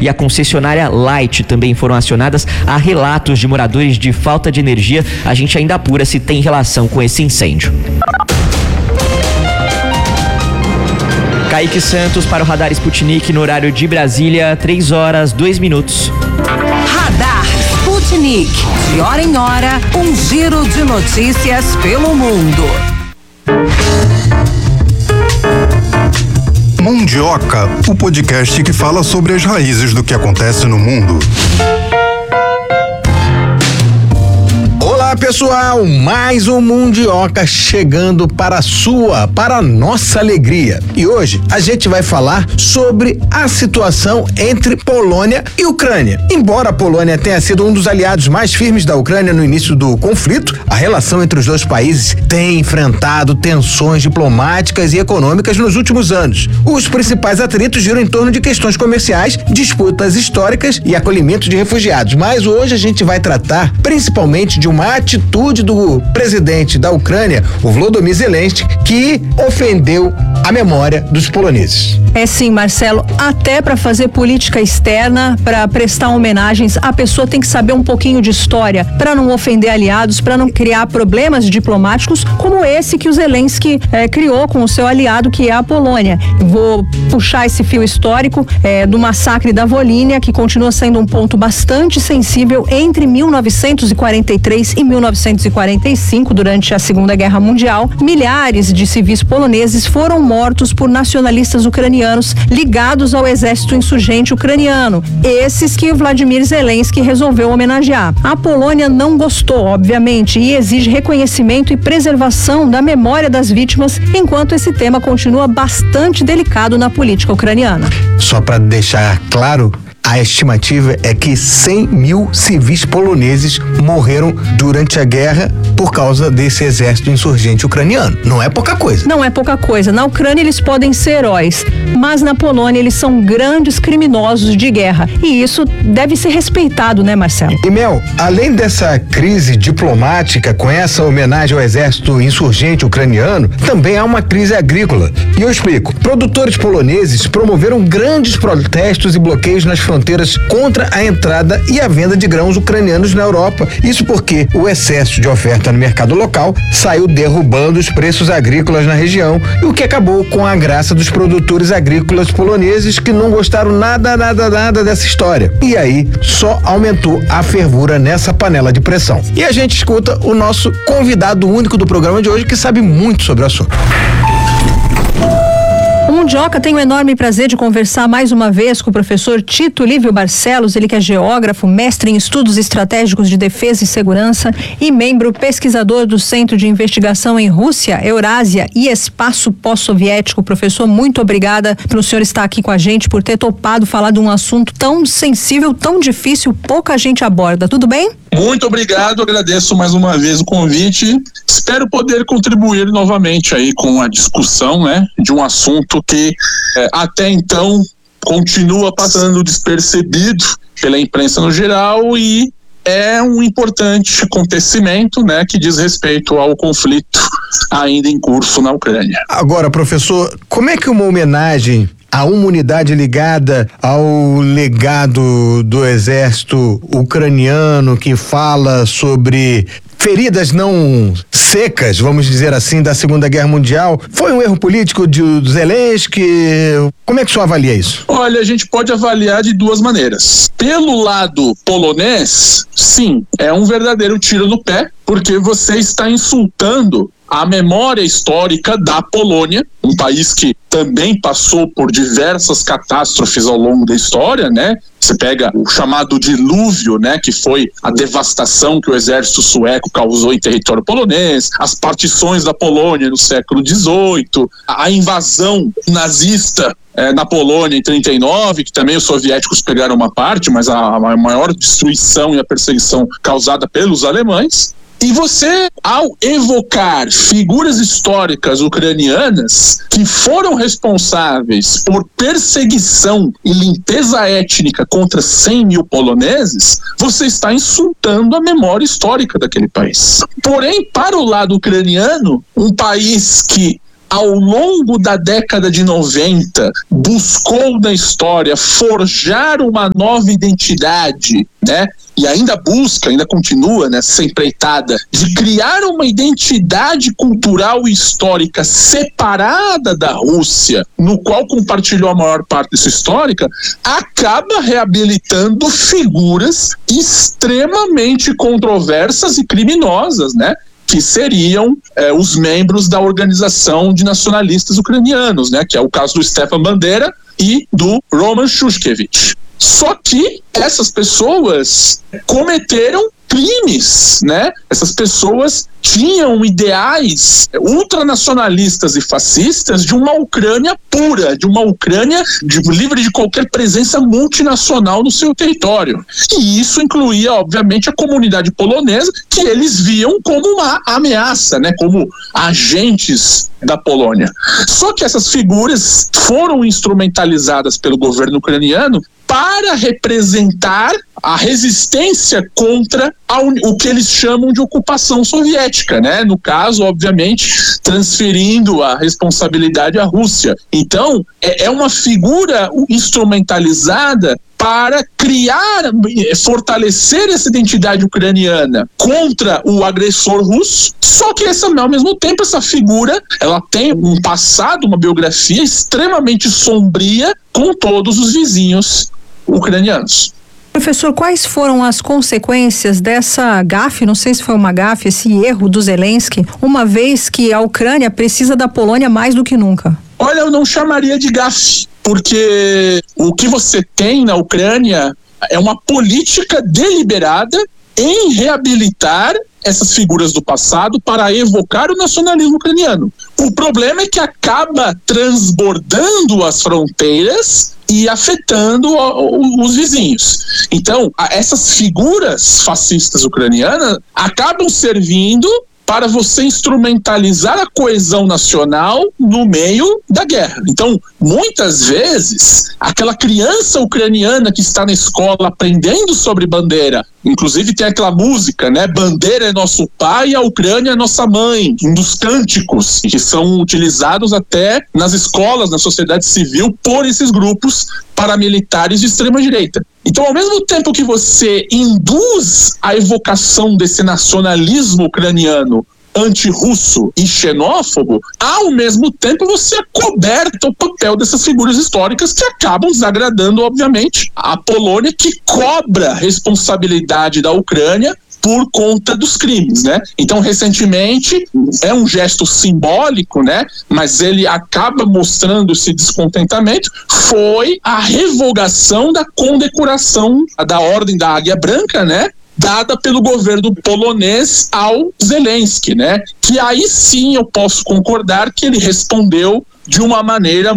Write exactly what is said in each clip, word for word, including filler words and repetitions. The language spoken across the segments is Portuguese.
e a concessionária Light também foram acionadas. Há relatos de moradores de falta de energia. A gente ainda apura se tem relação com esse incêndio. Kaique Santos para o Radar Sputnik no horário de Brasília, três horas, dois minutos. Radar Sputnik. De hora em hora, um giro de notícias pelo mundo. Mundioca, o podcast que fala sobre as raízes do que acontece no mundo. Olá pessoal, mais um Mundioca chegando para a sua, para a nossa alegria. E hoje a gente vai falar sobre a situação entre Polônia e Ucrânia. Embora a Polônia tenha sido um dos aliados mais firmes da Ucrânia no início do conflito, a relação entre os dois países tem enfrentado tensões diplomáticas e econômicas nos últimos anos. Os principais atritos giram em torno de questões comerciais, disputas históricas e acolhimento de refugiados. Mas hoje a gente vai tratar principalmente de uma atitude do presidente da Ucrânia, o Volodymyr Zelensky, que ofendeu a memória dos poloneses. É sim, Marcelo, até para fazer política externa, para prestar homenagens, a pessoa tem que saber um pouquinho de história, para não ofender aliados, para não criar problemas diplomáticos como esse que o Zelensky eh, criou com o seu aliado, que é a Polônia. Vou puxar esse fio histórico eh, do massacre da Volhynia, que continua sendo um ponto bastante sensível entre mil novecentos e quarenta e três e mil novecentos e quarenta e cinco, durante a Segunda Guerra Mundial. Milhares de civis poloneses foram mortos por nacionalistas ucranianos ligados ao exército insurgente ucraniano, esses que Vladimir Zelensky resolveu homenagear. A Polônia não gostou, obviamente, e exige reconhecimento e preservação da memória das vítimas, enquanto esse tema continua bastante delicado na política ucraniana. Só para deixar claro, a estimativa é que cem mil civis poloneses morreram durante a guerra por causa desse exército insurgente ucraniano. Não é pouca coisa. Não é pouca coisa. Na Ucrânia eles podem ser heróis, mas na Polônia eles são grandes criminosos de guerra. E isso deve ser respeitado, né, Marcelo? E Mel, além dessa crise diplomática com essa homenagem ao exército insurgente ucraniano, também há uma crise agrícola. E eu explico. Produtores poloneses promoveram grandes protestos e bloqueios nas fronteiras contra a entrada e a venda de grãos ucranianos na Europa. Isso porque o excesso de oferta no mercado local saiu derrubando os preços agrícolas na região, e o que acabou com a graça dos produtores agrícolas poloneses, que não gostaram nada, nada, nada dessa história. E aí só aumentou a fervura nessa panela de pressão. E a gente escuta o nosso convidado único do programa de hoje, que sabe muito sobre o assunto. Mundioca tem o enorme prazer de conversar mais uma vez com o professor Tito Lívio Barcelos, ele que é geógrafo, mestre em estudos estratégicos de defesa e segurança e membro pesquisador do Centro de Investigação em Rússia, Eurásia e Espaço Pós-Soviético. Professor, muito obrigada pelo senhor estar aqui com a gente, por ter topado falar de um assunto tão sensível, tão difícil, pouca gente aborda. Tudo bem? Muito obrigado, agradeço mais uma vez o convite. Espero poder contribuir novamente aí com a discussão, né, de um assunto que é, até então continua passando despercebido pela imprensa no geral e é um importante acontecimento, né, que diz respeito ao conflito ainda em curso na Ucrânia. Agora, professor, como é que uma homenagem a uma unidade ligada ao legado do exército ucraniano, que fala sobre feridas não secas, vamos dizer assim, da Segunda Guerra Mundial, foi um erro político de Zelensky? Como é que o senhor avalia isso? Olha, a gente pode avaliar de duas maneiras. Pelo lado polonês, sim, é um verdadeiro tiro no pé, porque você está insultando a memória histórica da Polônia, um país que também passou por diversas catástrofes ao longo da história, né? Você pega o chamado dilúvio, né, que foi a devastação que o exército sueco causou em território polonês, as partições da Polônia no século dezoito, a invasão nazista é, na Polônia em trinta e nove, que também os soviéticos pegaram uma parte, mas a, a maior destruição e a perseguição causada pelos alemães. E você, ao evocar figuras históricas ucranianas que foram responsáveis por perseguição e limpeza étnica contra cem mil poloneses, você está insultando a memória histórica daquele país. Porém, para o lado ucraniano, um país que ao longo da década de noventa, buscou na história forjar uma nova identidade, né? E ainda busca, ainda continua nessa empreitada de criar uma identidade cultural e histórica separada da Rússia, no qual compartilhou a maior parte dessa histórica, acaba reabilitando figuras extremamente controversas e criminosas, né? Que seriam eh, os membros da organização de nacionalistas ucranianos, né? Que é o caso do Stepan Bandera e do Roman Shushkevich. Só que essas pessoas cometeram crimes, né? Essas pessoas tinham ideais ultranacionalistas e fascistas de uma Ucrânia pura, de uma Ucrânia de, livre de qualquer presença multinacional no seu território. E isso incluía, obviamente, a comunidade polonesa, que eles viam como uma ameaça, né? Como agentes da Polônia. Só que essas figuras foram instrumentalizadas pelo governo ucraniano para representar a resistência contra a, o que eles chamam de ocupação soviética, né? No caso, obviamente, transferindo a responsabilidade à Rússia. Então, é, é uma figura instrumentalizada para criar, fortalecer essa identidade ucraniana contra o agressor russo, só que essa, ao mesmo tempo essa figura, ela tem um passado, uma biografia extremamente sombria com todos os vizinhos ucranianos. Professor, quais foram as consequências dessa gafe, não sei se foi uma gafe, esse erro do Zelensky, uma vez que a Ucrânia precisa da Polônia mais do que nunca? Olha, eu não chamaria de gafe, porque o que você tem na Ucrânia é uma política deliberada em reabilitar essas figuras do passado para evocar o nacionalismo ucraniano. O problema é que acaba transbordando as fronteiras e afetando os vizinhos. Então, essas figuras fascistas ucranianas acabam servindo para você instrumentalizar a coesão nacional no meio da guerra. Então, muitas vezes, aquela criança ucraniana que está na escola aprendendo sobre bandeira, inclusive tem aquela música, né? Bandeira é nosso pai e a Ucrânia é nossa mãe, um dos cânticos que são utilizados até nas escolas, na sociedade civil, por esses grupos paramilitares de extrema-direita. Então, ao mesmo tempo que você induz a evocação desse nacionalismo ucraniano antirrusso e xenófobo, ao mesmo tempo você acoberta o papel dessas figuras históricas que acabam desagradando, obviamente, a Polônia, que cobra responsabilidade da Ucrânia por conta dos crimes, né? Então, recentemente, é um gesto simbólico, né? Mas ele acaba mostrando esse descontentamento, foi a revogação da condecoração da Ordem da Águia Branca, né? Dada pelo governo polonês ao Zelensky, né? Que aí sim eu posso concordar que ele respondeu de uma maneira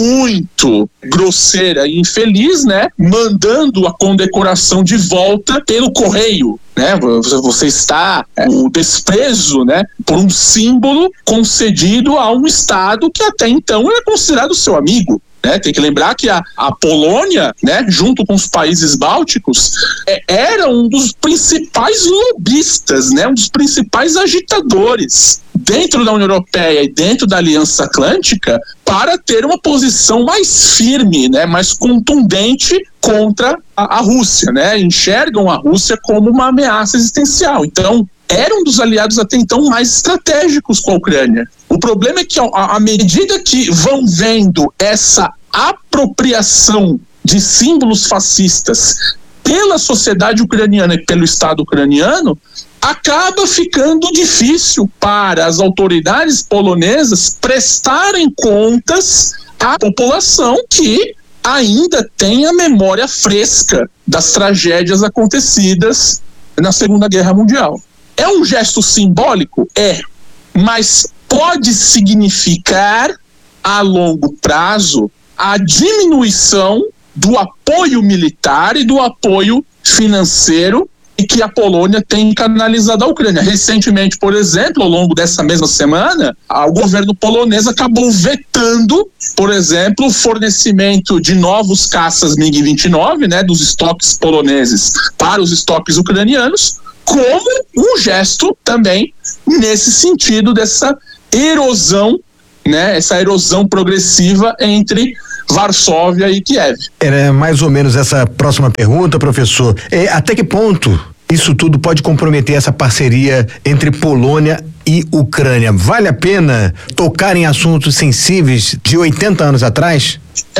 muito grosseira e infeliz, né? Mandando a condecoração de volta pelo correio, né? Você está é, o desprezo, né? Por um símbolo concedido a um Estado que até então era considerado seu amigo. Né? Tem que lembrar que a, a Polônia, né, junto com os países bálticos, é, era um dos principais lobistas, né, um dos principais agitadores dentro da União Europeia e dentro da Aliança Atlântica para ter uma posição mais firme, né, mais contundente contra a, a Rússia, né? Enxergam a Rússia como uma ameaça existencial. Então, era um dos aliados até então mais estratégicos com a Ucrânia. O problema é que, à medida que vão vendo essa apropriação de símbolos fascistas pela sociedade ucraniana e pelo Estado ucraniano, acaba ficando difícil para as autoridades polonesas prestarem contas à população que ainda tem a memória fresca das tragédias acontecidas na Segunda Guerra Mundial. É um gesto simbólico? É, mas pode significar, a longo prazo, a diminuição do apoio militar e do apoio financeiro que a Polônia tem canalizado à Ucrânia. Recentemente, por exemplo, ao longo dessa mesma semana, o governo polonês acabou vetando, por exemplo, o fornecimento de novos caças MiG vinte e nove, né, dos estoques poloneses para os estoques ucranianos, como um gesto também nesse sentido dessa erosão né, essa erosão progressiva entre Varsóvia e Kiev. Era mais ou menos essa próxima pergunta, professor. É, até que ponto isso tudo pode comprometer essa parceria entre Polônia e Ucrânia? Vale a pena tocar em assuntos sensíveis de oitenta anos atrás?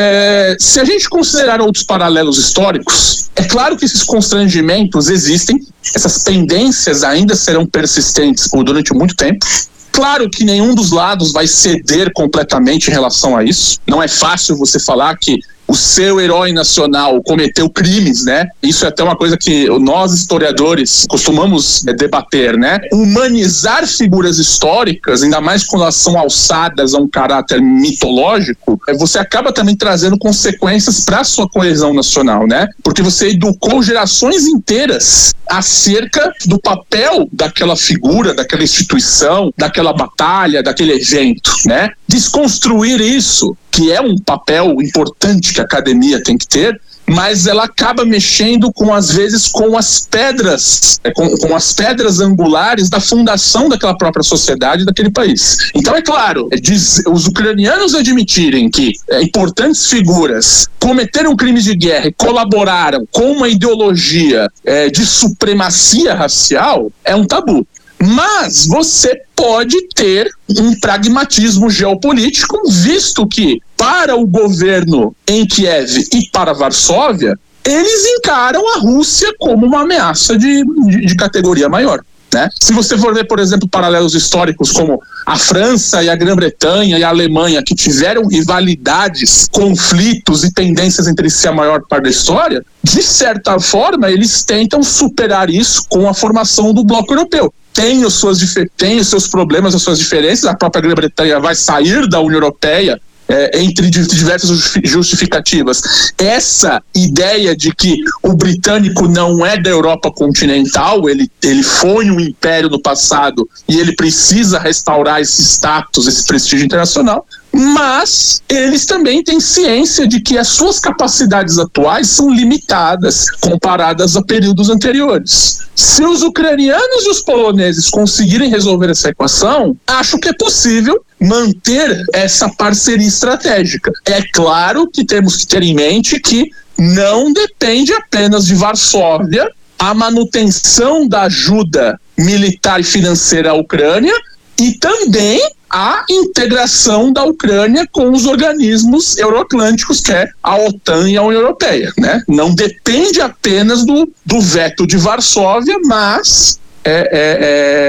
É, se a gente considerar outros paralelos históricos, é claro que esses constrangimentos existem, essas tendências ainda serão persistentes por durante muito tempo. Claro que nenhum dos lados vai ceder completamente em relação a isso. Não é fácil você falar que o seu herói nacional cometeu crimes, né? Isso é até uma coisa que nós, historiadores, costumamos é, debater, né? Humanizar figuras históricas, ainda mais quando elas são alçadas a um caráter mitológico, é, você acaba também trazendo consequências para a sua coesão nacional, né? Porque você educou gerações inteiras acerca do papel daquela figura, daquela instituição, daquela batalha, daquele evento, né? Desconstruir isso, que é um papel importante que a academia tem que ter, mas ela acaba mexendo com, às vezes, com as pedras, com, com as pedras angulares da fundação daquela própria sociedade, daquele país. Então, é claro, diz, os ucranianos admitirem que é, importantes figuras cometeram crimes de guerra e colaboraram com uma ideologia é, de supremacia racial, é um tabu. Mas você pode ter um pragmatismo geopolítico, visto que para o governo em Kiev e para Varsóvia, eles encaram a Rússia como uma ameaça de, de, de categoria maior, né? Se você for ver, por exemplo, paralelos históricos como a França e a Grã-Bretanha e a Alemanha, que tiveram rivalidades, conflitos e tendências entre si a maior parte da história, de certa forma eles tentam superar isso com a formação do bloco europeu. Tem os, suas, tem os seus problemas, as suas diferenças. A própria Grã-Bretanha vai sair da União Europeia é, entre diversas justificativas. Essa ideia de que o britânico não é da Europa continental, ele, ele foi um império no passado e ele precisa restaurar esse status, esse prestígio internacional, mas eles também têm ciência de que as suas capacidades atuais são limitadas comparadas a períodos anteriores. Se os ucranianos e os poloneses conseguirem resolver essa equação, acho que é possível manter essa parceria estratégica. É claro que temos que ter em mente que não depende apenas de Varsóvia a manutenção da ajuda militar e financeira à Ucrânia, e também a integração da Ucrânia com os organismos euroatlânticos, que é a OTAN e a União Europeia, né? Não depende apenas do, do veto de Varsóvia, mas, é, é,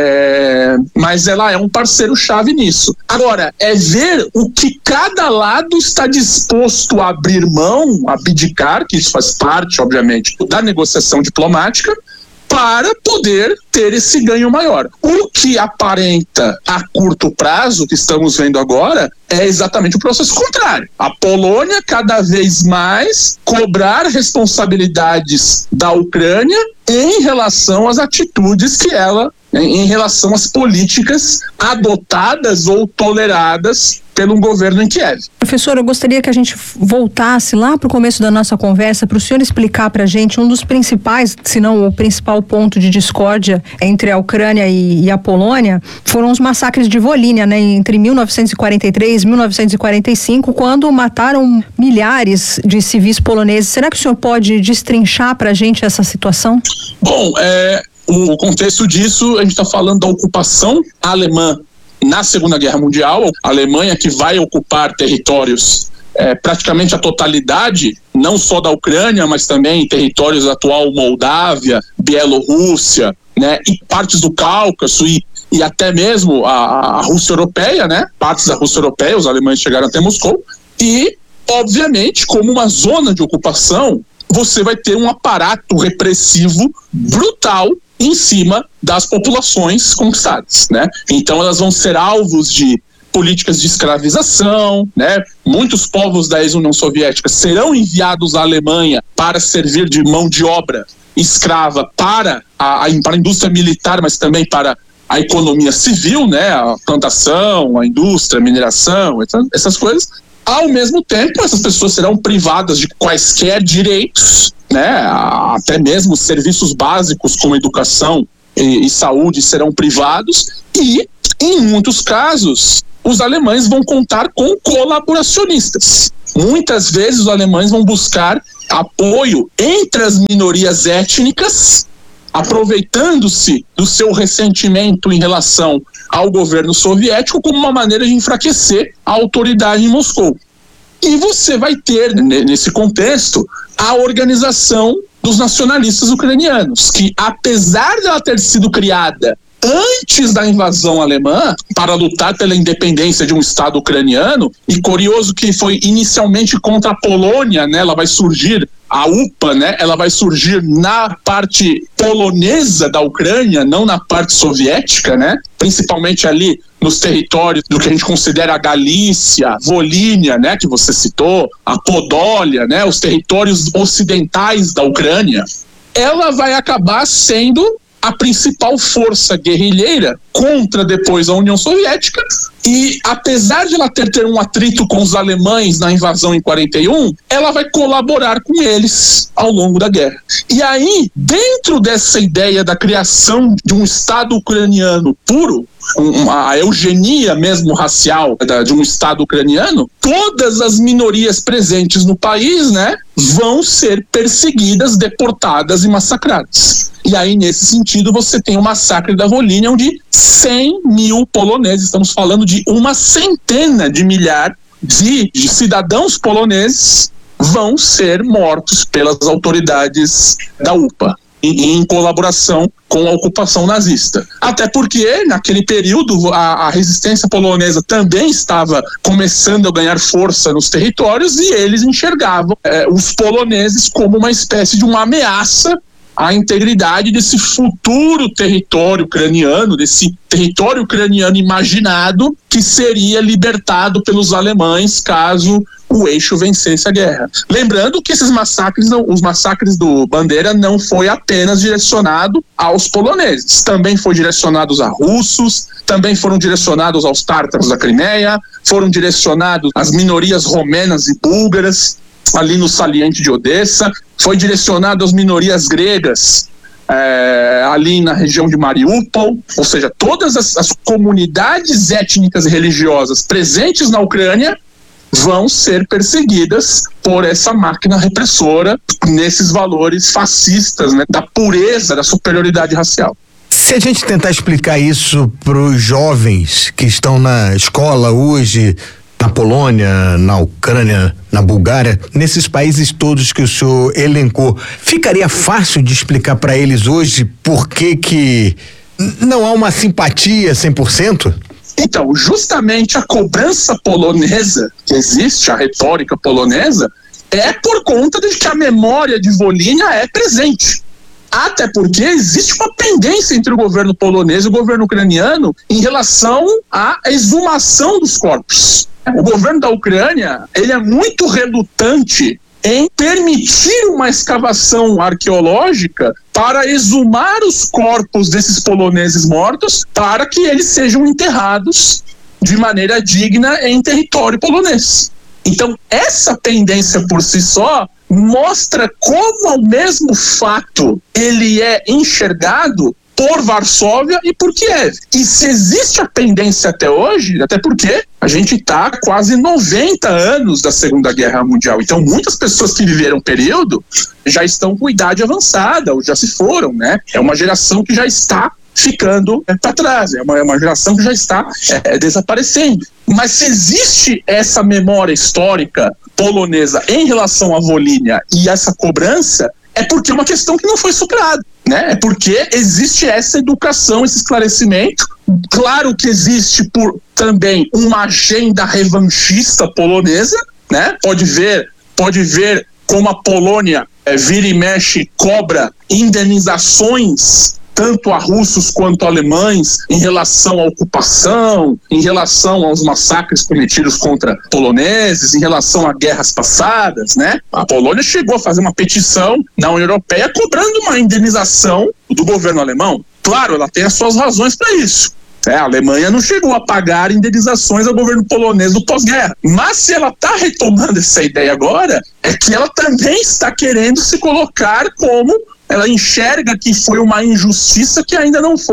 é, mas ela é um parceiro-chave nisso. Agora, é ver o que cada lado está disposto a abrir mão, a abdicar, que isso faz parte, obviamente, da negociação diplomática, para poder ter esse ganho maior. O que aparenta a curto prazo, que estamos vendo agora, é exatamente o processo contrário. A Polônia cada vez mais cobrar responsabilidades da Ucrânia em relação às atitudes que ela, em relação às políticas adotadas ou toleradas pelo governo em Kiev. Professor, eu gostaria que a gente voltasse lá para o começo da nossa conversa, para o senhor explicar para a gente um dos principais, se não o principal ponto de discórdia entre a Ucrânia e, e a Polônia, foram os massacres de Volhynia, né, entre mil novecentos e quarenta e três e mil novecentos e quarenta e cinco, quando mataram milhares de civis poloneses. Será que o senhor pode destrinchar para a gente essa situação? Bom, é, o contexto disso, a gente está falando da ocupação alemã na Segunda Guerra Mundial. A Alemanha, que vai ocupar territórios, é, praticamente a totalidade, não só da Ucrânia, mas também territórios da atual Moldávia, Bielorrússia, né, e partes do Cáucaso e, e até mesmo a, a Rússia Europeia, né, partes da Rússia Europeia, os alemães chegaram até Moscou, e, obviamente, como uma zona de ocupação, você vai ter um aparato repressivo brutal em cima das populações conquistadas, né? Então elas vão ser alvos de políticas de escravização, né? Muitos povos da ex-União Soviética serão enviados à Alemanha para servir de mão de obra escrava para a, a, para a indústria militar, mas também para a economia civil, né? A plantação, a indústria, a mineração, essas coisas. Ao mesmo tempo, essas pessoas serão privadas de quaisquer direitos, né? Até mesmo serviços básicos como educação e, e saúde serão privados, e Em muitos casos, os alemães vão contar com colaboracionistas. Muitas vezes os alemães vão buscar apoio entre as minorias étnicas, aproveitando-se do seu ressentimento em relação ao governo soviético como uma maneira de enfraquecer a autoridade em Moscou. E você vai ter, nesse contexto, a organização dos nacionalistas ucranianos, que apesar de ela ter sido criada antes da invasão alemã, para lutar pela independência de um Estado ucraniano, e curioso que foi inicialmente contra a Polônia, né? Ela vai surgir, a U P A, né? Ela vai surgir na parte polonesa da Ucrânia, não na parte soviética, né? Principalmente ali nos territórios do que a gente considera a Galícia, Volínia, né? Que você citou, a Podólia, né? Os territórios ocidentais da Ucrânia. Ela vai acabar sendo a principal força guerrilheira contra depois a União Soviética, e apesar de ela ter, ter um atrito com os alemães na invasão em quarenta e um, ela vai colaborar com eles ao longo da guerra. E aí, dentro dessa ideia da criação de um Estado ucraniano puro, um, a eugenia mesmo racial da, de um Estado ucraniano, todas as minorias presentes no país, né, vão ser perseguidas, deportadas e massacradas. E aí, nesse sentido, você tem o massacre da Volínia, onde cem mil poloneses, estamos falando de uma centena de milhares de, de cidadãos poloneses, vão ser mortos pelas autoridades da U P A, em, em colaboração com a ocupação nazista. Até porque, naquele período, a, a resistência polonesa também estava começando a ganhar força nos territórios, e eles enxergavam é, os poloneses como uma espécie de uma ameaça à integridade desse futuro território ucraniano, desse território ucraniano imaginado que seria libertado pelos alemães caso o eixo vencesse a guerra. Lembrando que esses massacres, não, os massacres do Bandeira não foi apenas direcionado aos poloneses, também foi direcionados a russos, também foram direcionados aos tártaros da Crimeia, foram direcionados às minorias romenas e búlgaras, ali no saliente de Odessa, foi direcionado às minorias gregas, é, ali na região de Mariupol, ou seja, todas as, as comunidades étnicas e religiosas presentes na Ucrânia vão ser perseguidas por essa máquina repressora nesses valores fascistas, né, da pureza, da superioridade racial. Se a gente tentar explicar isso para os jovens que estão na escola hoje, na Polônia, na Ucrânia, na Bulgária, nesses países todos que o senhor elencou, ficaria fácil de explicar para eles hoje por que que não há uma simpatia cem por cento? Então, justamente a cobrança polonesa que existe, a retórica polonesa, é por conta de que a memória de Volínia é presente. Até porque existe uma pendência entre o governo polonês e o governo ucraniano em relação à exumação dos corpos. O governo da Ucrânia, ele é muito relutante em permitir uma escavação arqueológica para exumar os corpos desses poloneses mortos para que eles sejam enterrados de maneira digna em território polonês. Então, essa pendência por si só mostra como o mesmo fato ele é enxergado por Varsóvia e por Kiev. E se existe a pendência até hoje, até porque a gente está há quase noventa anos da Segunda Guerra Mundial. Então, muitas pessoas que viveram o período já estão com idade avançada, ou já se foram, né? É uma geração que já está ficando é, para trás, é uma, é uma geração que já está é, desaparecendo. Mas se existe essa memória histórica polonesa em relação à Volínia e essa cobrança, é porque é uma questão que não foi superada, né? É porque existe essa educação, esse esclarecimento. Claro que existe por, também uma agenda revanchista polonesa, né? Pode ver, pode ver como a Polônia é, vira e mexe, cobra indenizações tanto a russos quanto a alemães em relação à ocupação, em relação aos massacres cometidos contra poloneses, em relação a guerras passadas, né? A Polônia chegou a fazer uma petição na União Europeia cobrando uma indenização do governo alemão. Claro, ela tem as suas razões para isso. É, a Alemanha não chegou a pagar indenizações ao governo polonês do pós-guerra. Mas se ela está retomando essa ideia agora, é que ela também está querendo se colocar como ela enxerga que foi uma injustiça que ainda não foi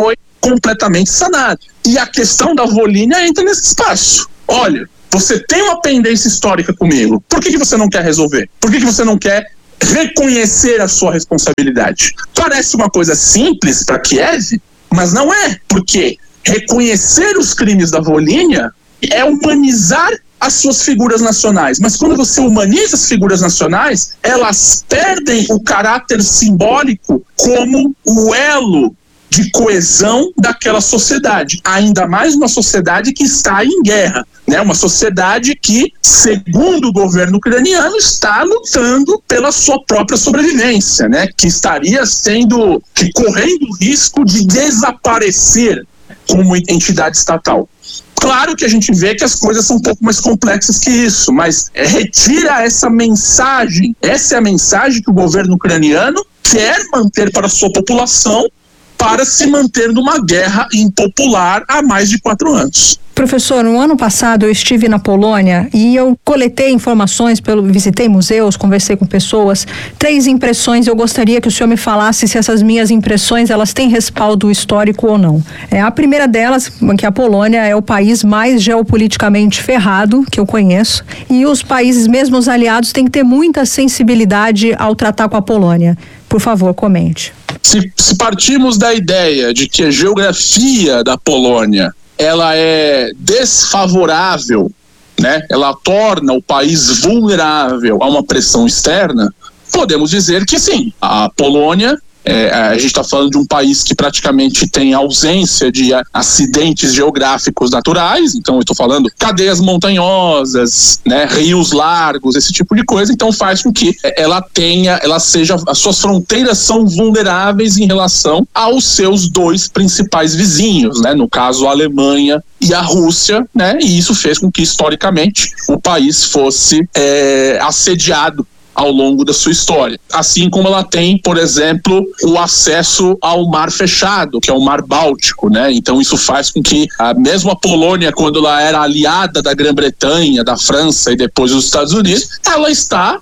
completamente sanada. E a questão da Volhynia entra nesse espaço. Olha, você tem uma pendência histórica comigo, por que, que você não quer resolver? Por que, que você não quer reconhecer a sua responsabilidade? Parece uma coisa simples para Kiev, mas não é, porque reconhecer os crimes da Volhynia é humanizar as suas figuras nacionais. Mas quando você humaniza as figuras nacionais, elas perdem o caráter simbólico como o elo de coesão daquela sociedade, ainda mais uma sociedade que está em guerra, né? Uma sociedade que, segundo o governo ucraniano, está lutando pela sua própria sobrevivência, né? Que estaria sendo, que correndo o risco de desaparecer como entidade estatal. Claro que a gente vê que as coisas são um pouco mais complexas que isso, mas é, retira essa mensagem, essa é a mensagem que o governo ucraniano quer manter para a sua população, para se manter numa guerra impopular há mais de quatro anos. Professor, no ano passado eu estive na Polônia e eu coletei informações, pelo, visitei museus, conversei com pessoas. Três impressões, eu gostaria que o senhor me falasse se essas minhas impressões elas têm respaldo histórico ou não. É, a primeira delas, que a Polônia é o país mais geopoliticamente ferrado que eu conheço, e os países, mesmo os aliados, têm que ter muita sensibilidade ao tratar com a Polônia. Por favor, comente. Se, se partimos da ideia de que a geografia da Polônia ela é desfavorável, né? Ela torna o país vulnerável a uma pressão externa, podemos dizer que sim, a Polônia, é, a gente está falando de um país que praticamente tem ausência de acidentes geográficos naturais, então eu estou falando cadeias montanhosas, né, rios largos, esse tipo de coisa, então faz com que ela tenha, ela seja, as suas fronteiras são vulneráveis em relação aos seus dois principais vizinhos, né, no caso a Alemanha e a Rússia, né, e isso fez com que historicamente o país fosse é, assediado ao longo da sua história. Assim como ela tem, por exemplo, o acesso ao mar fechado, que é o mar Báltico, né? Então isso faz com que a mesma Polônia, quando ela era aliada da Grã-Bretanha, da França e depois dos Estados Unidos, ela está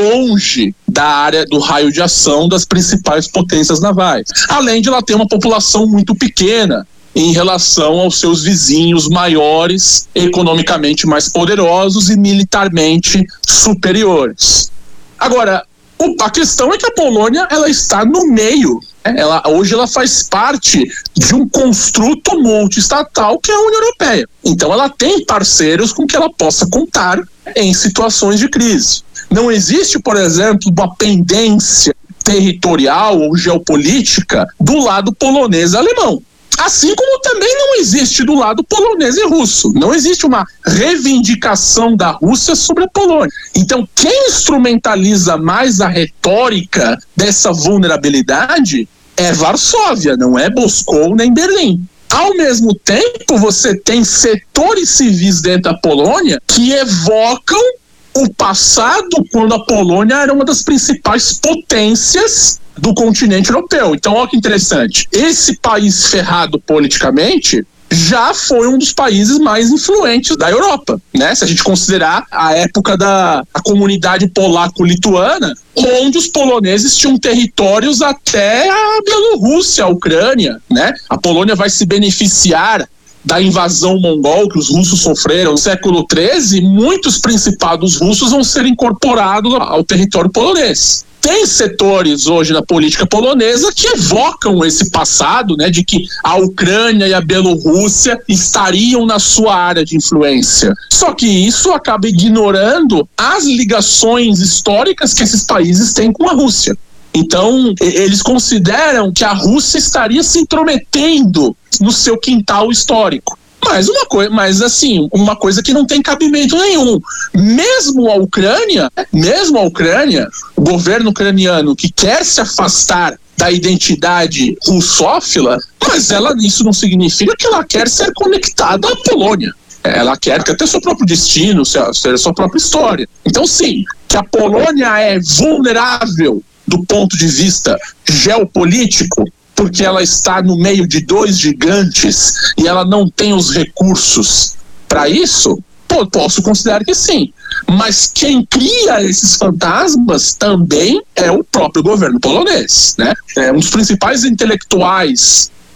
longe da área do raio de ação das principais potências navais. Além de ela ter uma população muito pequena em relação aos seus vizinhos maiores, economicamente mais poderosos e militarmente superiores. Agora, a questão é que a Polônia ela está no meio, né? ela, hoje ela faz parte de um construto multiestatal que é a União Europeia. Então ela tem parceiros com que ela possa contar em situações de crise. Não existe, por exemplo, uma pendência territorial ou geopolítica do lado polonês e alemão. Assim como também não existe do lado polonês e russo. Não existe uma reivindicação da Rússia sobre a Polônia. Então, quem instrumentaliza mais a retórica dessa vulnerabilidade é Varsóvia, não é Moscou nem Berlim. Ao mesmo tempo, você tem setores civis dentro da Polônia que evocam o passado, quando a Polônia era uma das principais potências do continente europeu. Então, olha que interessante. Esse país ferrado politicamente já foi um dos países mais influentes da Europa, né? Se a gente considerar a época da a comunidade polaco-lituana, onde os poloneses tinham territórios até a Bielorrússia, a Ucrânia, né? A Polônia vai se beneficiar da invasão mongol que os russos sofreram no século treze, muitos principados russos vão ser incorporados ao território polonês. Tem setores hoje na política polonesa que evocam esse passado, né, de que a Ucrânia e a Bielorrússia estariam na sua área de influência. Só que isso acaba ignorando as ligações históricas que esses países têm com a Rússia. Então, eles consideram que a Rússia estaria se intrometendo no seu quintal histórico. Mas uma coisa, mas assim, uma coisa que não tem cabimento nenhum. Mesmo a Ucrânia, mesmo a Ucrânia, o governo ucraniano que quer se afastar da identidade russófila, mas ela, isso não significa que ela quer ser conectada à Polônia. Ela quer ter seu próprio destino, ter sua própria história. Então, sim, que a Polônia é vulnerável do ponto de vista geopolítico, porque ela está no meio de dois gigantes e ela não tem os recursos para isso, pô, posso considerar que sim. Mas quem cria esses fantasmas também é o próprio governo polonês, né? É um dos principais intelectuais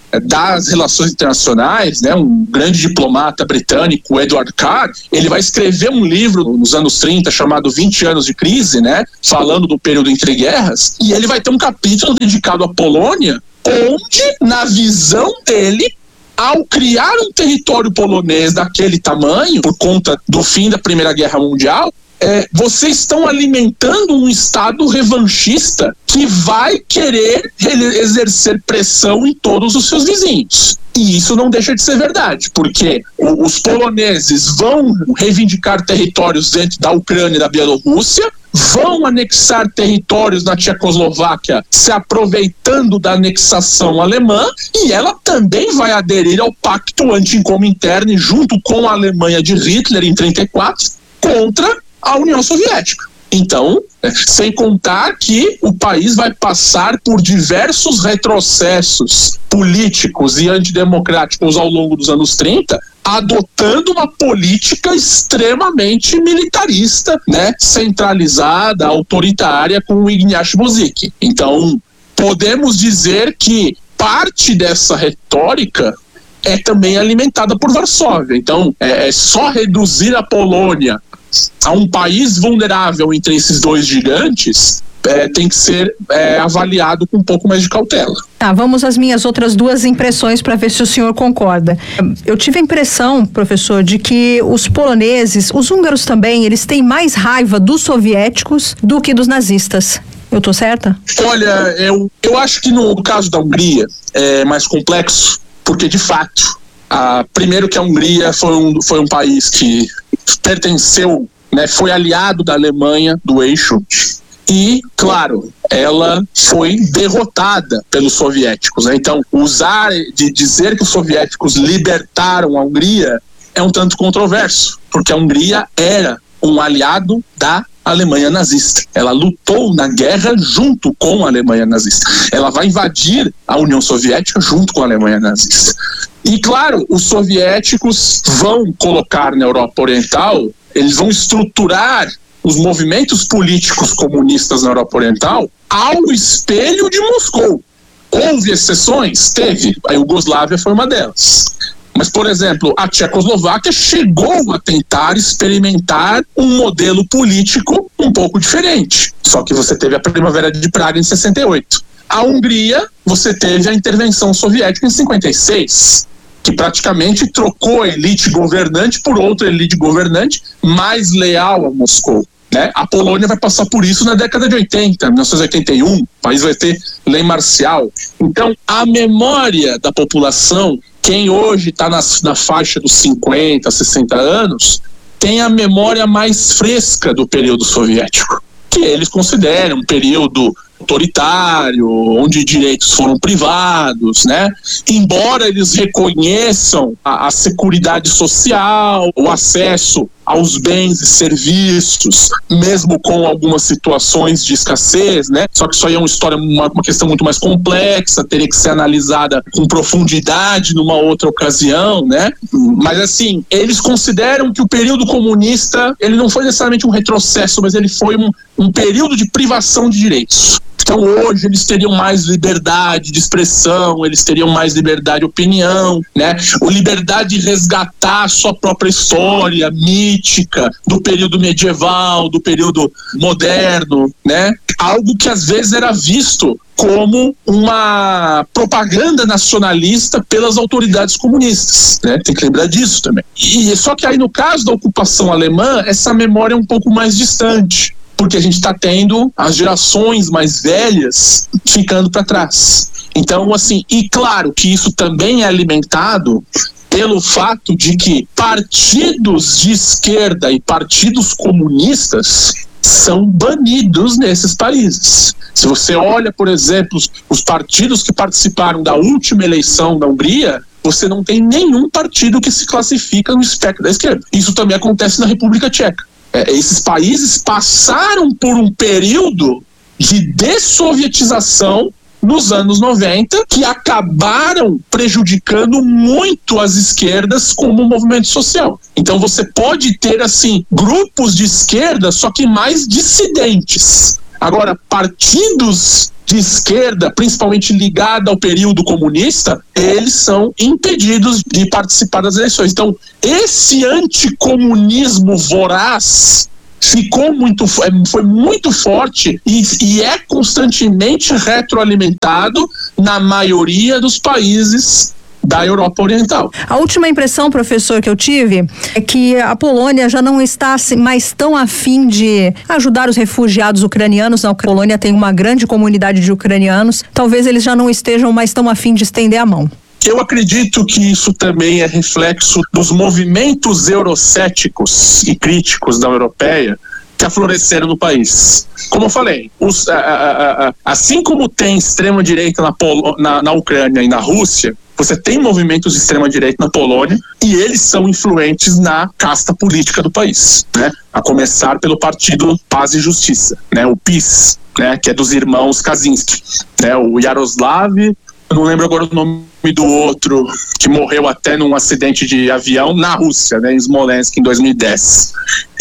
das relações internacionais, né, um grande diplomata britânico, Edward Carr, ele vai escrever um livro nos anos trinta chamado vinte anos de crise, né, falando do período entre guerras, e ele vai ter um capítulo dedicado à Polônia, onde, na visão dele, ao criar um território polonês daquele tamanho, por conta do fim da Primeira Guerra Mundial, É, vocês estão alimentando um Estado revanchista que vai querer exercer pressão em todos os seus vizinhos. E isso não deixa de ser verdade, porque os poloneses vão reivindicar territórios dentro da Ucrânia e da Bielorrússia, vão anexar territórios na Tchecoslováquia, se aproveitando da anexação alemã, e ela também vai aderir ao Pacto Anti-Comintern, junto com a Alemanha de Hitler em trinta e quatro, contra a União Soviética. Então, sem contar que o país vai passar por diversos retrocessos políticos e antidemocráticos ao longo dos anos trinta, adotando uma política extremamente militarista, né, centralizada, autoritária, com o Ignaz Buzicki. Então, podemos dizer que parte dessa retórica é também alimentada por Varsóvia. Então, é, é só reduzir a Polônia a um país vulnerável entre esses dois gigantes, é, tem que ser é, avaliado com um pouco mais de cautela. Tá, vamos às minhas outras duas impressões para ver se o senhor concorda. Eu tive a impressão, professor, de que os poloneses, os húngaros também, eles têm mais raiva dos soviéticos do que dos nazistas. Eu tô certa? Olha, eu, eu acho que no caso da Hungria é mais complexo, porque de fato, a, primeiro que a Hungria foi um, foi um país que pertenceu, né, foi aliado da Alemanha, do eixo, e, claro, ela foi derrotada pelos soviéticos, né? Então, usar de dizer que os soviéticos libertaram a Hungria é um tanto controverso, porque a Hungria era um aliado da Alemanha nazista. Ela lutou na guerra junto com a Alemanha nazista. Ela vai invadir a União Soviética junto com a Alemanha nazista. E, claro, os soviéticos vão colocar na Europa Oriental, eles vão estruturar os movimentos políticos comunistas na Europa Oriental ao espelho de Moscou. Houve exceções? Teve. A Iugoslávia foi uma delas. Mas, por exemplo, a Tchecoslováquia chegou a tentar experimentar um modelo político um pouco diferente. Só que você teve a Primavera de Praga em sessenta e oito. A Hungria, você teve a intervenção soviética em cinquenta e seis, que praticamente trocou a elite governante por outra elite governante mais leal a Moscou, né? A Polônia vai passar por isso na década de oitenta, mil novecentos e oitenta e um, o país vai ter lei marcial. Então, a memória da população, quem hoje está na, na faixa dos cinquenta, sessenta anos, tem a memória mais fresca do período soviético, que eles consideram um período autoritário, onde direitos foram privados, né? Embora eles reconheçam a, a seguridade social, o acesso aos bens e serviços, mesmo com algumas situações de escassez, né? Só que isso aí é uma história, uma, uma questão muito mais complexa, teria que ser analisada com profundidade numa outra ocasião, né? Mas assim, eles consideram que o período comunista, ele não foi necessariamente um retrocesso, mas ele foi um, um período de privação de direitos. Então hoje eles teriam mais liberdade de expressão, eles teriam mais liberdade de opinião, né? O liberdade de resgatar a sua própria história mítica do período medieval, do período moderno, né? Algo que às vezes era visto como uma propaganda nacionalista pelas autoridades comunistas, né? Tem que lembrar disso também. E só que aí no caso da ocupação alemã, essa memória é um pouco mais distante, porque a gente está tendo as gerações mais velhas ficando para trás. Então, assim, e claro que isso também é alimentado pelo fato de que partidos de esquerda e partidos comunistas são banidos nesses países. Se você olha, por exemplo, os partidos que participaram da última eleição da Hungria, você não tem nenhum partido que se classifica no espectro da esquerda. Isso também acontece na República Tcheca. É, esses países passaram por um período de dessovietização nos anos noventa, que acabaram prejudicando muito as esquerdas como movimento social. Então você pode ter, assim, grupos de esquerda, só que mais dissidentes. Agora, partidos de esquerda, principalmente ligada ao período comunista, eles são impedidos de participar das eleições. Então, esse anticomunismo voraz ficou muito, foi muito forte e, e é constantemente retroalimentado na maioria dos países da Europa Oriental. A última impressão, professor, que eu tive é que a Polônia já não está mais tão afim de ajudar os refugiados ucranianos. A Polônia tem uma grande comunidade de ucranianos. Talvez eles já não estejam mais tão afim de estender a mão. Eu acredito que isso também é reflexo dos movimentos eurocéticos e críticos da europeia que afloreceram no país. Como eu falei, os, a, a, a, assim como tem extrema-direita na, Polo, na, na Ucrânia e na Rússia, você tem movimentos de extrema-direita na Polônia e eles são influentes na casta política do país, né? A começar pelo Partido Paz e Justiça, né? O PiS, né? Que é dos irmãos Kaczynski, né? O Yaroslav, eu não lembro agora o nome do outro, que morreu até num acidente de avião na Rússia, né? Em Smolensk, em dois mil e dez.